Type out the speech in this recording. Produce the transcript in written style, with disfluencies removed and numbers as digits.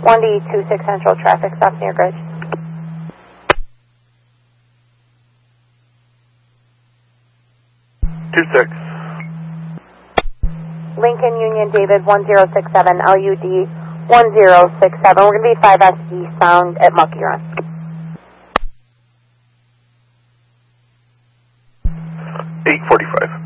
1D26 Central, traffic stop near Bridge. Lincoln Union David 1067 LUD 1067. We're going to be 5S eastbound at Monkey Run. 845.